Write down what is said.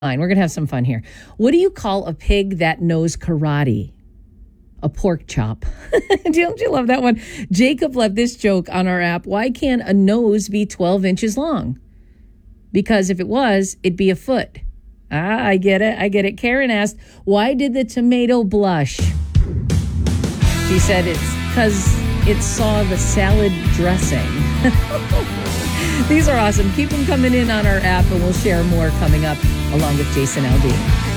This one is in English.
We're going to have some fun here. What do you call a pig that knows karate? A pork chop. Don't you love that one? Jacob left this joke on our app. Why can't a nose be 12 inches long? Because if it was, it'd be a foot. I get it. Karen asked, why did the tomato blush? She said it's because it saw the salad dressing. These are awesome. Keep them coming in on our app, and we'll share more coming up along with Jason Aldean.